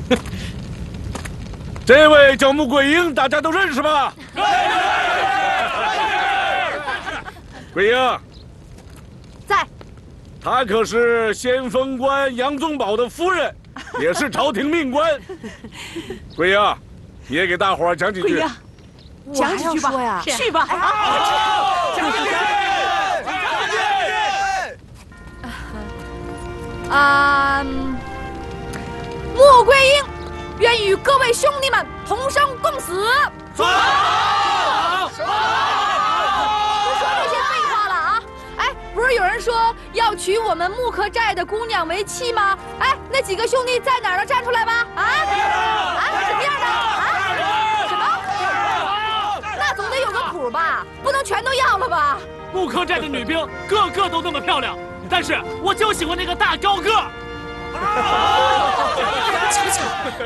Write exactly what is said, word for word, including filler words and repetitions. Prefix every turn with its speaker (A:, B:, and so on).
A: 这位叫穆桂英，大家都认识吧？桂英，
B: 在。
A: 她可是先锋官杨宗保的夫人，也是朝廷命官。桂英，你也给大伙儿讲几句。
B: 桂英，讲几句吧。
C: 呀
B: 去吧。
A: 讲几句。
B: 啊，穆桂英愿与各位兄弟们同生共死。
A: 走。
B: 不说这些废话了啊！哎，不是有人说要娶我们木克寨的姑娘为妻吗？哎，那几个兄弟在哪儿呢？站出来吧！啊啊，什么样的？啊？什么？那总得有个谱吧？不能全都要了吧？
D: 木克寨的女兵个个都那么漂亮，但是我就喜欢那个大高个。
C: 求求